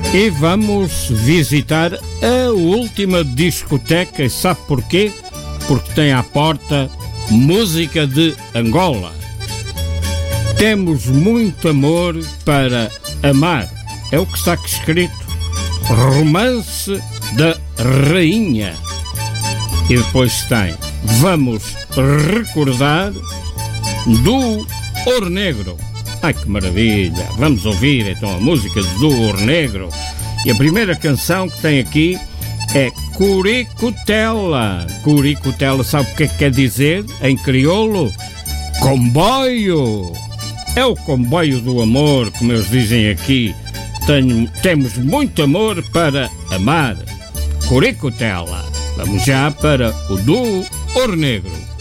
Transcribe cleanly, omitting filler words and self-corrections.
E vamos visitar a última discoteca, e sabe porquê? Porque tem à porta música de Angola. Temos muito amor para amar. É o que está aqui escrito. Romance da Rainha. E depois tem Vamos Recordar do Ouro Negro. Ai, que maravilha! Vamos ouvir então a música do Ouro Negro. E a primeira canção que tem aqui é Curicutela. Curicutela, sabe o que é que quer dizer em crioulo? Comboio! É o comboio do amor, como eles dizem aqui. Temos muito amor para amar. Curicutela. Vamos já para o do Ouro Negro.